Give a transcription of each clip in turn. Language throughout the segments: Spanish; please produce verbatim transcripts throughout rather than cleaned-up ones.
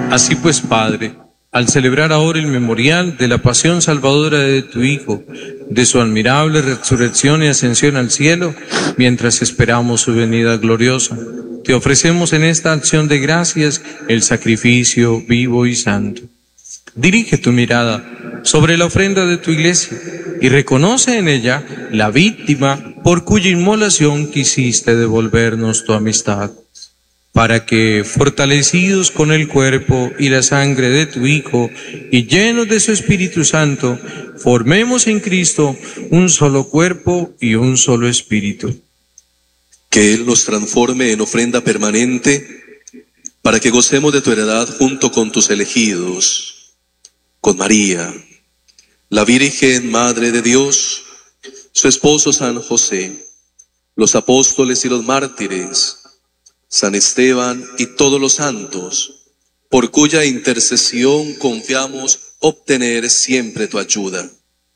Así pues, Padre, al celebrar ahora el memorial de la pasión salvadora de tu Hijo, de su admirable resurrección y ascensión al cielo, mientras esperamos su venida gloriosa, te ofrecemos en esta acción de gracias el sacrificio vivo y santo. Dirige tu mirada sobre la ofrenda de tu iglesia y reconoce en ella la víctima por cuya inmolación quisiste devolvernos tu amistad, para que, fortalecidos con el cuerpo y la sangre de tu Hijo y llenos de su Espíritu Santo, formemos en Cristo un solo cuerpo y un solo espíritu. Que Él nos transforme en ofrenda permanente, para que gocemos de tu heredad junto con tus elegidos, con María, la Virgen Madre de Dios, su esposo San José, los apóstoles y los mártires, San Esteban y todos los santos, por cuya intercesión confiamos obtener siempre tu ayuda.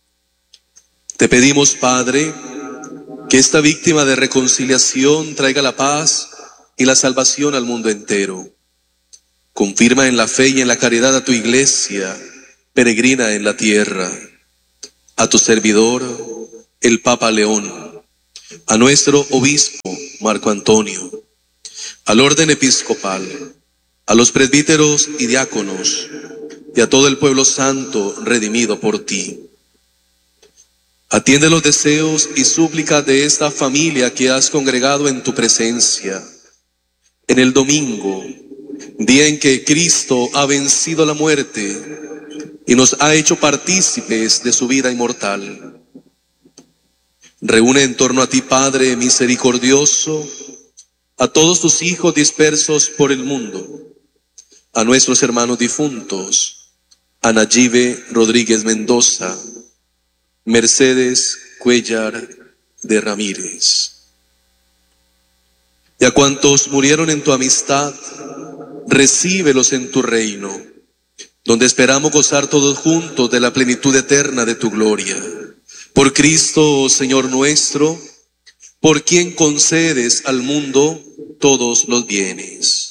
Te pedimos, Padre, que esta víctima de reconciliación traiga la paz y la salvación al mundo entero. Confirma en la fe y en la caridad a tu iglesia, peregrina en la tierra, a tu servidor, el Papa León, a nuestro obispo Marco Antonio, al orden episcopal, a los presbíteros y diáconos, y a todo el pueblo santo redimido por ti. Atiende los deseos y súplicas de esta familia que has congregado en tu presencia, en el domingo, día en que Cristo ha vencido la muerte y nos ha hecho partícipes de su vida inmortal. Reúne en torno a ti, Padre misericordioso, a todos tus hijos dispersos por el mundo, a nuestros hermanos difuntos, a Nayibe Rodríguez Mendoza, Mercedes Cuellar de Ramírez, y a cuantos murieron en tu amistad, recíbelos en tu reino, donde esperamos gozar todos juntos de la plenitud eterna de tu gloria. Por Cristo, Señor nuestro, por quien concedes al mundo todos los bienes.